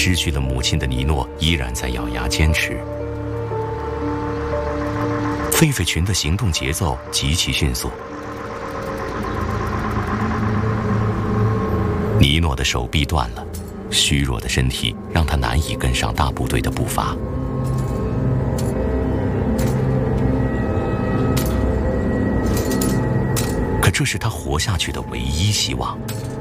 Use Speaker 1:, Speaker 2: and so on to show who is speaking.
Speaker 1: 失去了母亲的尼诺依然在咬牙坚持。狒狒群的行动节奏极其迅速，尼诺的手臂断了，虚弱的身体让他难以跟上大部队的步伐。可这是他活下去的唯一希望。